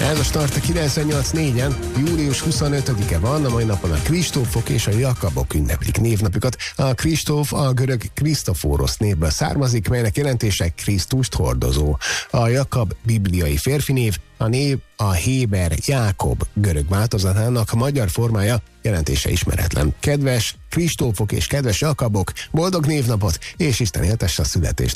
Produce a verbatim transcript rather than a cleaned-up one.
Ez a Start a kilencvennyolc négyen, július huszonötödike van, a mai napon a Kristófok és a Jakabok ünneplik névnapjukat. A Kristóf a görög Krisztoforos névből származik, melynek jelentése Krisztust hordozó. A Jakab bibliai férfi név, a név a héber Jákob görög változatának a magyar formája, jelentése ismeretlen. Kedves Kristófok és kedves Jakabok, boldog névnapot, és Isten éltesse a születést!